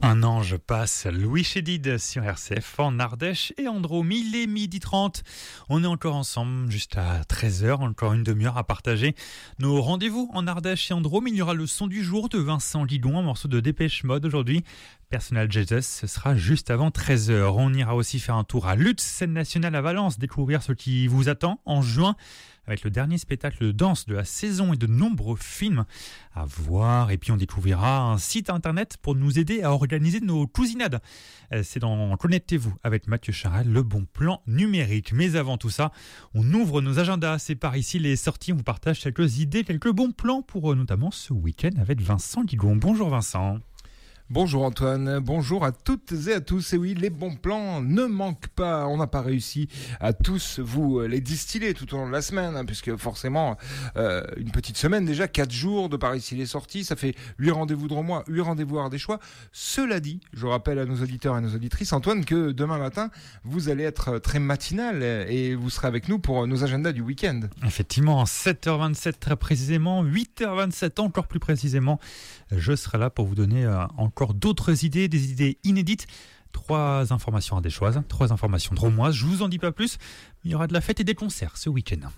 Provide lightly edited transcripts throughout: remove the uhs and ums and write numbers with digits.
Un ange passe, Louis Chédid sur RCF en Ardèche et Andrôme, il est 12h30. On est encore ensemble jusqu'à 13h, encore une demi-heure à partager nos rendez-vous en Ardèche et Andrôme. Il y aura le son du jour de Vincent Guigon, un morceau de Dépêche Mode aujourd'hui. Personal Jesus, ce sera juste avant 13h. On ira aussi faire un tour à Lutz, scène nationale à Valence, découvrir ce qui vous attend en juin avec le dernier spectacle de danse de la saison et de nombreux films à voir. Et puis on découvrira un site internet pour nous aider à organiser nos cousinades. C'est dans Connectez-vous avec Mathieu Charel, le bon plan numérique. Mais avant tout ça, on ouvre nos agendas. C'est par ici les sorties. On vous partage quelques idées, quelques bons plans pour notamment ce week-end avec Vincent Guigon. Bonjour Vincent. Bonjour Antoine, bonjour à toutes et à tous. Et oui, les bons plans ne manquent pas. On n'a pas réussi à tous vous les distiller tout au long de la semaine, puisque forcément, une petite semaine déjà, 4 jours de par ici les sorties, ça fait 8 rendez-vous de mois, 8 rendez-vous à des choix. Cela dit, je rappelle à nos auditeurs et nos auditrices, Antoine, que demain matin, vous allez être très matinal et vous serez avec nous pour nos agendas du week-end. Effectivement, 7h27 très précisément, 8h27 encore plus précisément, je serai là pour vous donner encore d'autres idées, des idées inédites. 3 informations ardéchoises, 3 informations drômoises. Je vous en dis pas plus. Il y aura de la fête et des concerts ce week-end.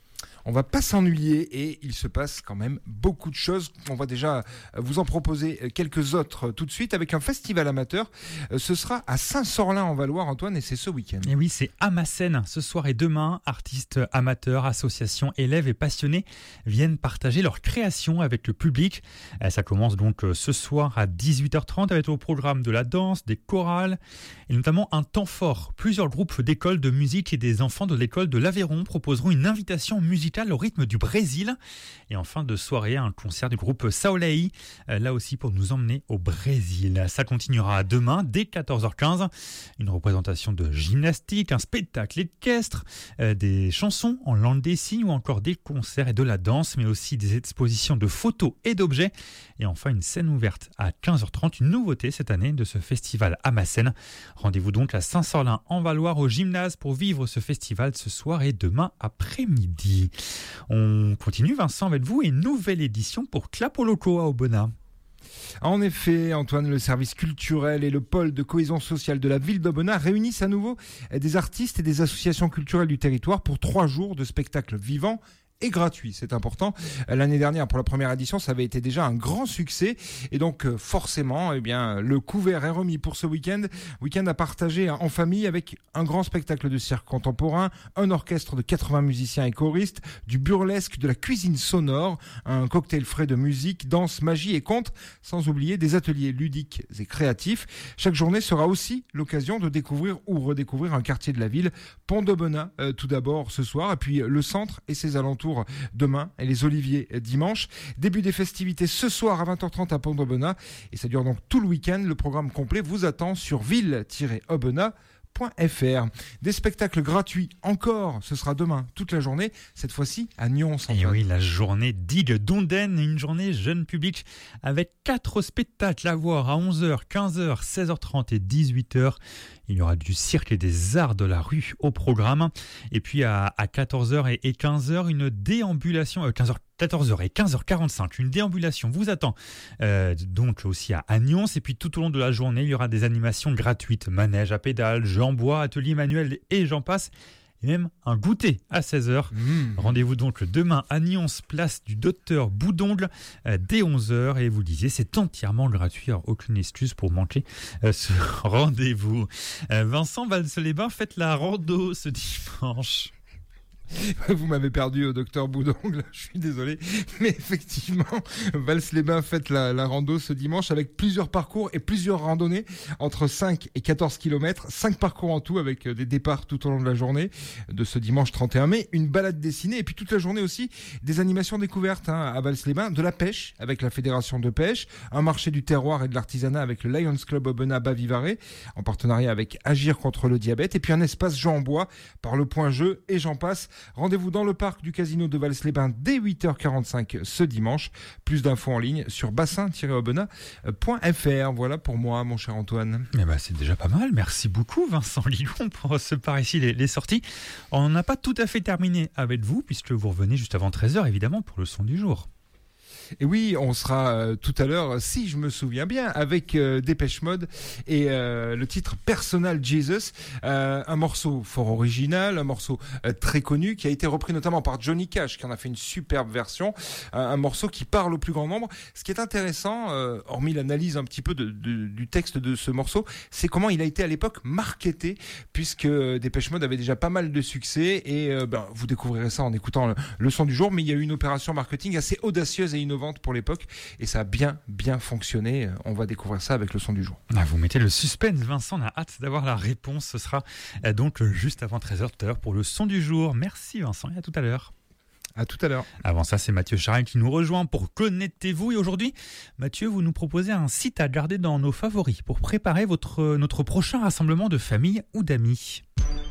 On va pas s'ennuyer et il se passe quand même beaucoup de choses. On va déjà vous en proposer quelques autres tout de suite avec un festival amateur. Ce sera à Saint-Sorlin en Valois, Antoine, et c'est ce week-end. Et oui, c'est Amasen ce soir et demain. Artistes, amateurs, associations, élèves et passionnés viennent partager leur création avec le public. Ça commence donc ce soir à 18h30 avec au programme de la danse, des chorales et notamment un temps fort. Plusieurs groupes d'écoles de musique et des enfants de l'école de l'Aveyron proposeront une invitation musicale au rythme du Brésil. Et en fin de soirée, un concert du groupe Saolei, là aussi pour nous emmener au Brésil. Ça continuera demain dès 14h15. Une représentation de gymnastique, un spectacle équestre, des chansons en langue des signes ou encore des concerts et de la danse, mais aussi des expositions de photos et d'objets. Et enfin, une scène ouverte à 15h30, une nouveauté cette année de ce festival Amasen. Rendez-vous donc à Saint-Sorlin en Valois au gymnase pour vivre ce festival ce soir et demain après-midi. On continue Vincent avec vous et une nouvelle édition pour Clap aux locaux à Aubenas. En effet, Antoine, le service culturel et le pôle de cohésion sociale de la ville d'Aubenas réunissent à nouveau des artistes et des associations culturelles du territoire pour 3 jours de spectacles vivants et gratuit, c'est important. L'année dernière, pour la première édition, ça avait été déjà un grand succès. Et donc, forcément, eh bien, le couvert est remis pour ce week-end. Week-end à partager en famille avec un grand spectacle de cirque contemporain, un orchestre de 80 musiciens et choristes, du burlesque, de la cuisine sonore, un cocktail frais de musique, danse, magie et contes, sans oublier des ateliers ludiques et créatifs. Chaque journée sera aussi l'occasion de découvrir ou redécouvrir un quartier de la ville. Pont d'Aubenas, tout d'abord ce soir, et puis le centre et ses alentours demain et les Oliviers dimanche. Début des festivités ce soir à 20h30 à Pont d'Aubenas et ça dure donc tout le week-end. Le programme complet vous attend sur ville-aubenas.fr. Des spectacles gratuits encore, ce sera demain toute la journée, cette fois-ci à Nyons. Et oui, la journée Digue d'Onden, une journée jeune public avec 4 spectacles à voir à 11h, 15h, 16h30 et 18h. Il y aura du cirque et des arts de la rue au programme. Et puis à 14h et 15h, une déambulation, 14h et 15h45, une déambulation vous attend donc aussi à Nyons. Et puis tout au long de la journée, il y aura des animations gratuites, manège à pédales, jeux en bois, atelier manuel et j'en passe. Et même un goûter à 16h. Rendez-vous donc demain à Nyons, place du Docteur Boudongle, dès 11h. Et vous le disiez, c'est entièrement gratuit. Alors, aucune excuse pour manquer ce rendez-vous. Vincent Valls-les-Bains, faites la rando ce dimanche. Vous m'avez perdu au docteur Boudongle, je suis désolé. Mais effectivement, Vals-les-Bains fête la rando ce dimanche avec plusieurs parcours et plusieurs randonnées entre 5 et 14 km. 5 parcours en tout avec des départs tout au long de la journée de ce dimanche 31 mai. Une balade dessinée et puis toute la journée aussi des animations découvertes à Vals-les-Bains. De la pêche avec la Fédération de pêche. Un marché du terroir et de l'artisanat avec le Lions Club Aubenas Bavivaré en partenariat avec Agir contre le diabète. Et puis un espace jeu en bois par le point jeu et j'en passe. Rendez-vous dans le parc du casino de Vals-les-Bains dès 8h45 ce dimanche. Plus d'infos en ligne sur bassin-aubenas.fr. Voilà pour moi, mon cher Antoine. Eh ben, c'est déjà pas mal. Merci beaucoup, Vincent Guigon, pour ce par ici les sorties. On n'a pas tout à fait terminé avec vous, puisque vous revenez juste avant 13h, évidemment, pour le son du jour. Et oui, on sera tout à l'heure, si je me souviens bien, avec Dépêche Mode et le titre Personal Jesus, un morceau fort original, un morceau très connu qui a été repris notamment par Johnny Cash qui en a fait une superbe version, un morceau qui parle au plus grand nombre. Ce qui est intéressant, hormis l'analyse un petit peu du texte de ce morceau, c'est comment il a été à l'époque marketé, puisque Dépêche Mode avait déjà pas mal de succès et vous découvrirez ça en écoutant le son du jour, mais il y a eu une opération marketing assez audacieuse et innovante pour l'époque et ça a bien fonctionné. On va découvrir ça avec le son du jour. Vous mettez le suspense, Vincent, on a hâte d'avoir la réponse. Ce sera donc juste avant 13h tout à l'heure pour le son du jour. Merci Vincent et à tout à l'heure. À tout à l'heure. Avant ça, c'est Mathieu Charel qui nous rejoint pour Connectez-vous. Et aujourd'hui, Mathieu, vous nous proposez un site à garder dans nos favoris pour préparer notre prochain rassemblement de famille ou d'amis.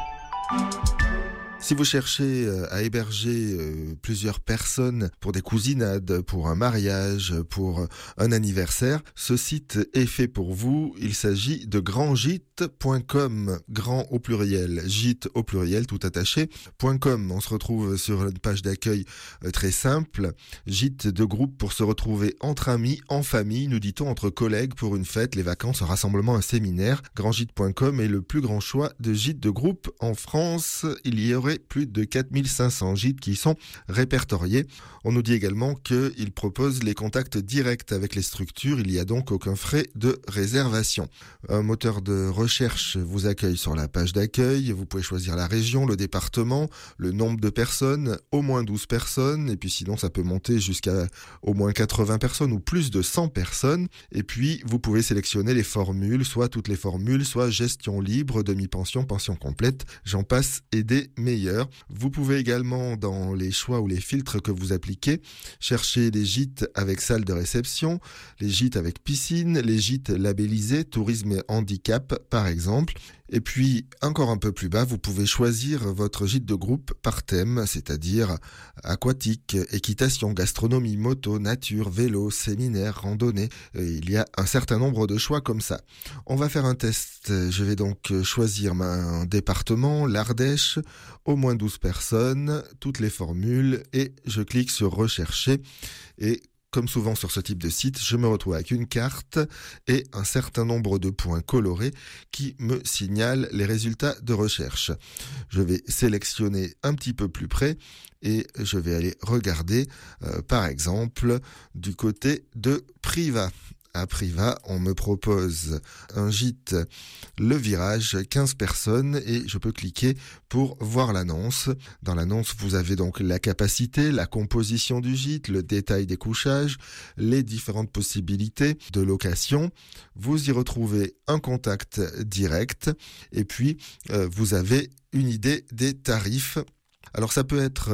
Si vous cherchez à héberger plusieurs personnes pour des cousinades, pour un mariage, pour un anniversaire, ce site est fait pour vous. Il s'agit de grandgite.com, grand au pluriel, gîte au pluriel, tout attaché, .com. On se retrouve sur une page d'accueil très simple, gîte de groupe pour se retrouver entre amis, en famille, nous dit-on, entre collègues pour une fête, les vacances, un rassemblement, un séminaire. Grandgite.com est le plus grand choix de gîtes de groupe en France. Il y aurait plus de 4500 gîtes qui sont répertoriés. On nous dit également qu'il propose les contacts directs avec les structures. Il n'y a donc aucun frais de réservation. Un moteur de recherche vous accueille sur la page d'accueil. Vous pouvez choisir la région, le département, le nombre de personnes, au moins 12 personnes. Et puis sinon, ça peut monter jusqu'à au moins 80 personnes ou plus de 100 personnes. Et puis, vous pouvez sélectionner les formules, soit toutes les formules, soit gestion libre, demi-pension, pension complète. J'en passe et des meilleurs. Vous pouvez également, dans les choix ou les filtres que vous appliquez, chercher les gîtes avec salle de réception, les gîtes avec piscine, les gîtes labellisés, tourisme et handicap par exemple. Et puis, encore un peu plus bas, vous pouvez choisir votre gîte de groupe par thème, c'est-à-dire aquatique, équitation, gastronomie, moto, nature, vélo, séminaire, randonnée. Il y a un certain nombre de choix comme ça. On va faire un test. Je vais donc choisir un département, l'Ardèche, au moins 12 personnes, toutes les formules, et je clique sur rechercher. Et comme souvent sur ce type de site, je me retrouve avec une carte et un certain nombre de points colorés qui me signalent les résultats de recherche. Je vais sélectionner un petit peu plus près et je vais aller regarder, par exemple, du côté de Privas. À Privas, on me propose un gîte Le Virage, 15 personnes et je peux cliquer pour voir l'annonce. Dans l'annonce, vous avez donc la capacité, la composition du gîte, le détail des couchages, les différentes possibilités de location. Vous y retrouvez un contact direct et puis vous avez une idée des tarifs. Alors ça peut être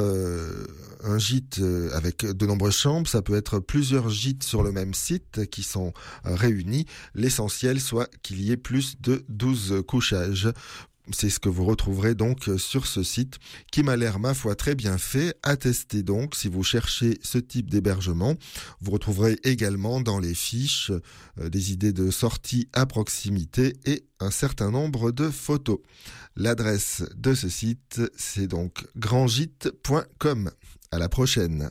un gîte avec de nombreuses chambres, ça peut être plusieurs gîtes sur le même site qui sont réunis. L'essentiel soit qu'il y ait plus de 12 couchages. C'est ce que vous retrouverez donc sur ce site qui m'a l'air, ma foi, très bien fait. À tester donc si vous cherchez ce type d'hébergement. Vous retrouverez également dans les fiches des idées de sortie à proximité et un certain nombre de photos. L'adresse de ce site, c'est donc grandgite.com. À la prochaine.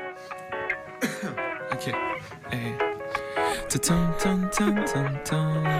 Ok. Hey.